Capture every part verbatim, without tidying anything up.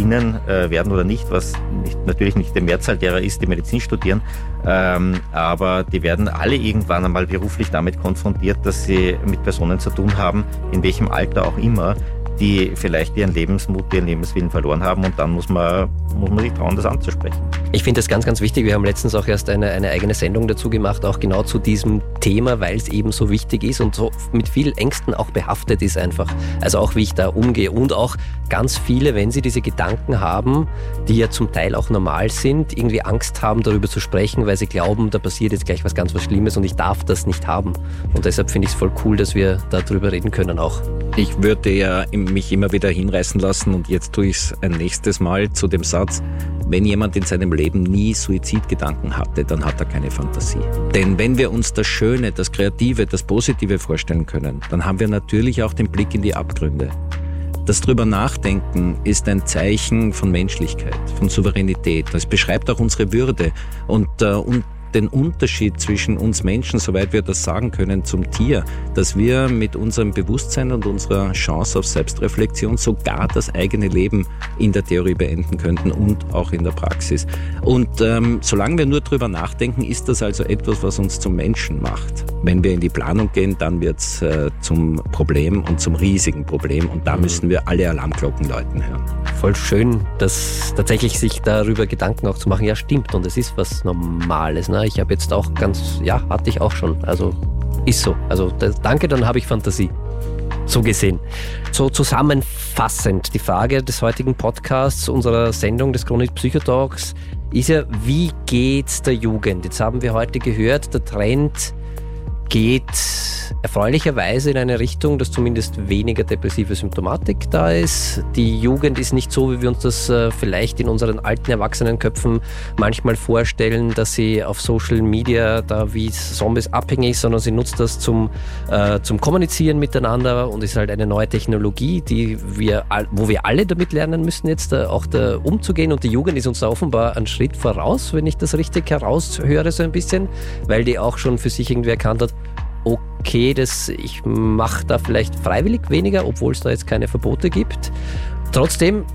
bedienen äh, werden oder nicht, was nicht, natürlich nicht die Mehrzahl derer ist, die Medizin studieren, ähm, aber die werden alle irgendwann einmal beruflich damit konfrontiert, dass sie mit Personen zu tun haben, in welchem Alter auch immer, die vielleicht ihren Lebensmut, ihren Lebenswillen verloren haben, und dann muss man, muss man sich trauen, das anzusprechen. Ich finde das ganz, ganz wichtig. Wir haben letztens auch erst eine, eine eigene Sendung dazu gemacht, auch genau zu diesem Thema, weil es eben so wichtig ist und so mit viel Ängsten auch behaftet ist einfach. Also auch wie ich da umgehe, und auch ganz viele, wenn sie diese Gedanken haben, die ja zum Teil auch normal sind, irgendwie Angst haben, darüber zu sprechen, weil sie glauben, da passiert jetzt gleich was ganz was Schlimmes und ich darf das nicht haben. Und deshalb finde ich es voll cool, dass wir darüber reden können auch. Ich würde ja mich immer wieder hinreißen lassen, und jetzt tue ich es ein nächstes Mal zu dem Satz: Wenn jemand in seinem Leben nie Suizidgedanken hatte, dann hat er keine Fantasie. Denn wenn wir uns das Schöne, das Kreative, das Positive vorstellen können, dann haben wir natürlich auch den Blick in die Abgründe. Das drüber nachdenken ist ein Zeichen von Menschlichkeit, von Souveränität. Das beschreibt auch unsere Würde und, äh, und den Unterschied zwischen uns Menschen, soweit wir das sagen können, zum Tier, dass wir mit unserem Bewusstsein und unserer Chance auf Selbstreflexion sogar das eigene Leben in der Theorie beenden könnten und auch in der Praxis. Und ähm, solange wir nur drüber nachdenken, ist das also etwas, was uns zum Menschen macht. Wenn wir in die Planung gehen, dann wird es äh, zum Problem und zum riesigen Problem, und da müssen wir alle Alarmglocken läuten hören. Voll schön, dass tatsächlich sich darüber Gedanken auch zu machen. Ja, stimmt, und es ist was Normales. Ne? Ich habe jetzt auch ganz, ja, hatte ich auch schon. Also ist so. Also das, danke, dann habe ich Fantasie. So gesehen. So zusammenfassend, die Frage des heutigen Podcasts, unserer Sendung des Krone Hit Psychotalks, ist ja, wie geht's der Jugend? Jetzt haben wir heute gehört, der Trend geht erfreulicherweise in eine Richtung, dass zumindest weniger depressive Symptomatik da ist. Die Jugend ist nicht so, wie wir uns das äh, vielleicht in unseren alten Erwachsenenköpfen manchmal vorstellen, dass sie auf Social Media da wie Zombies abhängig ist, sondern sie nutzt das zum, äh, zum Kommunizieren miteinander und ist halt eine neue Technologie, die wir, wo wir alle damit lernen müssen, jetzt äh, auch da umzugehen. Und die Jugend ist uns da offenbar einen Schritt voraus, wenn ich das richtig heraushöre so ein bisschen, weil die auch schon für sich irgendwie erkannt hat, okay, das, ich mache da vielleicht freiwillig weniger, obwohl es da jetzt keine Verbote gibt. Trotzdem,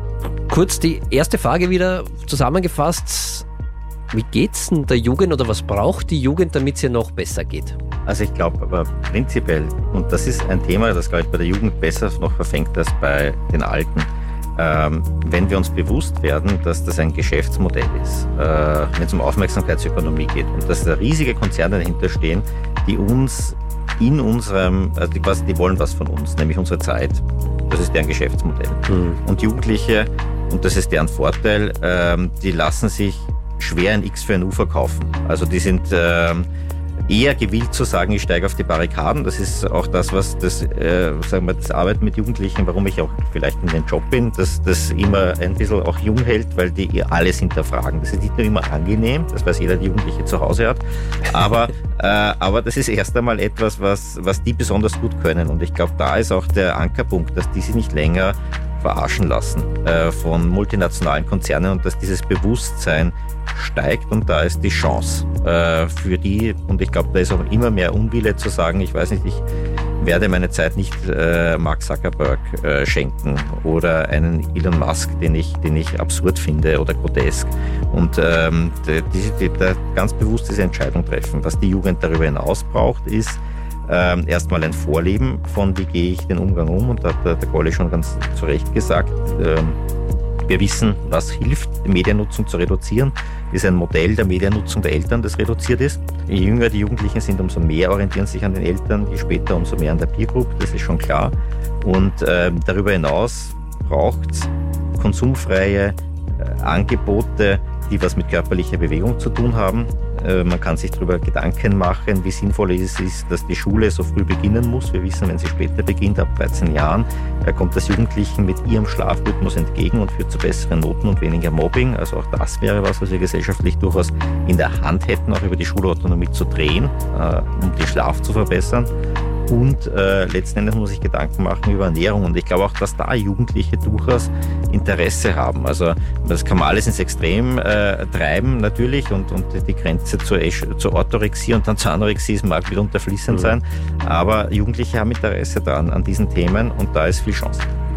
kurz die erste Frage wieder zusammengefasst. Wie geht's denn der Jugend oder was braucht die Jugend, damit es ihr noch besser geht? Also ich glaube aber prinzipiell, und das ist ein Thema, das glaube ich bei der Jugend besser noch verfängt als bei den Alten, ähm, wenn wir uns bewusst werden, dass das ein Geschäftsmodell ist, äh, wenn es um Aufmerksamkeitsökonomie geht und dass da riesige Konzerne dahinter stehen, die uns in unserem, also die, quasi, die wollen was von uns, nämlich unsere Zeit. Das ist deren Geschäftsmodell. Mhm. Und Jugendliche, und das ist deren Vorteil, ähm, die lassen sich schwer ein X für ein U verkaufen. Also die sind ähm, eher gewillt zu sagen, ich steige auf die Barrikaden. Das ist auch das, was das, äh, sagen wir, das Arbeiten mit Jugendlichen, warum ich auch vielleicht in den Job bin, dass das immer ein bisschen auch jung hält, weil die alles hinterfragen. Das ist nicht nur immer angenehm, das weiß jeder, der Jugendliche zu Hause hat, aber, äh, aber das ist erst einmal etwas, was, was die besonders gut können. Und ich glaube, da ist auch der Ankerpunkt, dass die sich nicht länger verarschen lassen äh, von multinationalen Konzernen und dass dieses Bewusstsein steigt, und da ist die Chance äh, für die, und ich glaube, da ist auch immer mehr Unwille zu sagen, ich weiß nicht, ich werde meine Zeit nicht äh, Mark Zuckerberg äh, schenken oder einen Elon Musk, den ich, den ich absurd finde oder grotesk. Und ähm, die, die, die, ganz bewusst diese Entscheidung treffen. Was die Jugend darüber hinaus braucht, ist ähm, erstmal ein Vorleben von, wie gehe ich den Umgang um, und da hat der, der Golli schon ganz zu Recht gesagt, ähm, wir wissen, was hilft, die Mediennutzung zu reduzieren. Das ist ein Modell der Mediennutzung der Eltern, das reduziert ist. Je jünger die Jugendlichen sind, umso mehr orientieren sich an den Eltern, je später umso mehr an der Peer Group, das ist schon klar. Und äh, darüber hinaus braucht es konsumfreie äh, Angebote, die was mit körperlicher Bewegung zu tun haben. Äh, man kann sich darüber Gedanken machen, wie sinnvoll es ist, dass die Schule so früh beginnen muss. Wir wissen, wenn sie später beginnt, ab dreizehn Jahren, äh, kommt das Jugendlichen mit ihrem Schlafrhythmus entgegen und führt zu besseren Noten und weniger Mobbing. Also auch das wäre was, was wir gesellschaftlich durchaus in der Hand hätten, auch über die Schulautonomie zu drehen, äh, um den Schlaf zu verbessern. Und äh, letzten Endes muss ich Gedanken machen über Ernährung. Und ich glaube auch, dass da Jugendliche durchaus Interesse haben. Also das kann man alles ins Extrem äh, treiben natürlich, und, und die Grenze zur, zur Orthorexie und dann zur Anorexie mag mitunter fließend mhm. sein. Aber Jugendliche haben Interesse daran, an diesen Themen, und da ist viel Chance.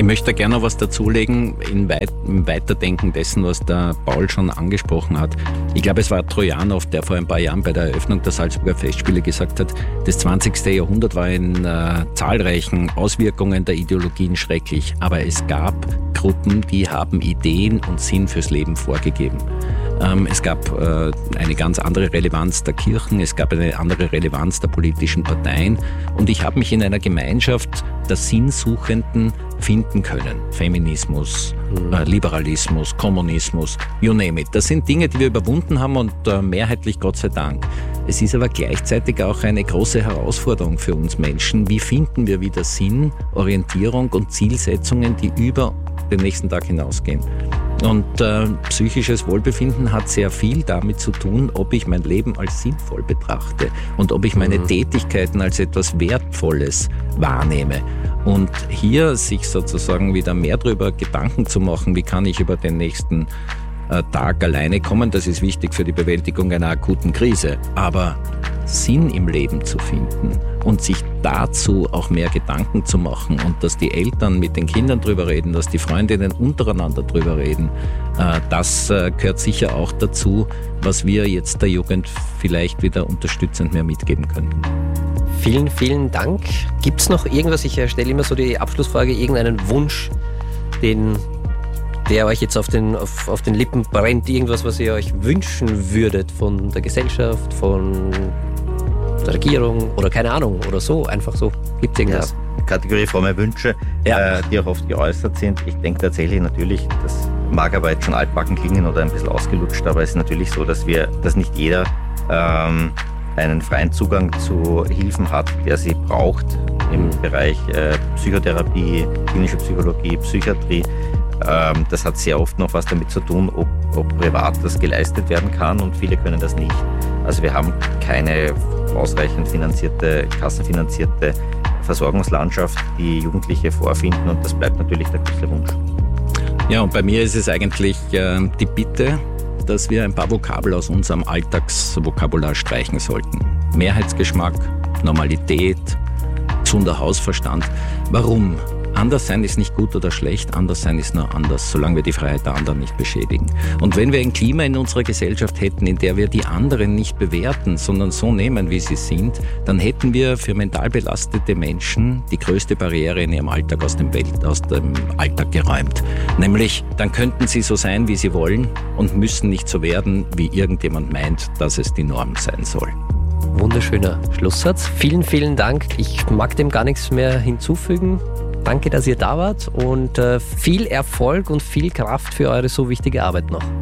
Ich möchte gerne noch was dazulegen in weit, im Weiterdenken dessen, was der Paul schon angesprochen hat. Ich glaube, es war Trojanov, der vor ein paar Jahren bei der Eröffnung der Salzburger Festspiele gesagt hat, das zwanzigste Jahrhundert war in äh, zahlreichen Auswirkungen der Ideologien schrecklich, aber es gab Gruppen, die haben Ideen und Sinn fürs Leben vorgegeben. Ähm, es gab äh, eine ganz andere Relevanz der Kirchen, es gab eine andere Relevanz der politischen Parteien und ich habe mich in einer Gemeinschaft der Sinnsuchenden finden können. Feminismus, mhm. äh, Liberalismus, Kommunismus, you name it. Das sind Dinge, die wir überwunden haben und äh, mehrheitlich Gott sei Dank. Es ist aber gleichzeitig auch eine große Herausforderung für uns Menschen. Wie finden wir wieder Sinn, Orientierung und Zielsetzungen, die über den nächsten Tag hinausgehen? Und äh, psychisches Wohlbefinden hat sehr viel damit zu tun, ob ich mein Leben als sinnvoll betrachte und ob ich meine mhm. Tätigkeiten als etwas Wertvolles wahrnehme. Und hier sich sozusagen wieder mehr darüber Gedanken zu machen, wie kann ich über den nächsten äh, Tag alleine kommen, das ist wichtig für die Bewältigung einer akuten Krise. Aber Sinn im Leben zu finden und sich dazu auch mehr Gedanken zu machen und dass die Eltern mit den Kindern drüber reden, dass die Freundinnen untereinander drüber reden, äh, das äh, gehört sicher auch dazu, was wir jetzt der Jugend vielleicht wieder unterstützend mehr mitgeben könnten. Vielen, vielen Dank. Gibt es noch irgendwas, ich stelle immer so die Abschlussfrage, irgendeinen Wunsch, den, der euch jetzt auf den, auf, auf den Lippen brennt, irgendwas, was ihr euch wünschen würdet von der Gesellschaft, von der Regierung oder keine Ahnung oder so, einfach so. Gibt es irgendwas? Ja, Kategorie fromme Wünsche, ja. äh, die auch oft geäußert sind. Ich denke tatsächlich natürlich, das mag aber jetzt schon altbacken klingen oder ein bisschen ausgelutscht, aber es ist natürlich so, dass wir, dass nicht jeder ähm, einen freien Zugang zu Hilfen hat, der sie braucht im Bereich äh, Psychotherapie, klinische Psychologie, Psychiatrie. Ähm, das hat sehr oft noch was damit zu tun, ob, ob privat das geleistet werden kann und viele können das nicht. Also wir haben keine ausreichend finanzierte, kassenfinanzierte Versorgungslandschaft, die Jugendliche vorfinden und das bleibt natürlich der große Wunsch. Ja, und bei mir ist es eigentlich äh, die Bitte, dass wir ein paar Vokabel aus unserem Alltagsvokabular streichen sollten. Mehrheitsgeschmack, Normalität, gesunder Hausverstand. Warum? Anderssein ist nicht gut oder schlecht, Anderssein ist nur anders, solange wir die Freiheit der anderen nicht beschädigen. Und wenn wir ein Klima in unserer Gesellschaft hätten, in der wir die anderen nicht bewerten, sondern so nehmen, wie sie sind, dann hätten wir für mental belastete Menschen die größte Barriere in ihrem Alltag aus dem, Welt, aus dem Alltag geräumt. Nämlich, dann könnten sie so sein, wie sie wollen und müssen nicht so werden, wie irgendjemand meint, dass es die Norm sein soll. Wunderschöner Schlusssatz. Vielen, vielen Dank. Ich mag dem gar nichts mehr hinzufügen. Danke, dass ihr da wart und äh, viel Erfolg und viel Kraft für eure so wichtige Arbeit noch.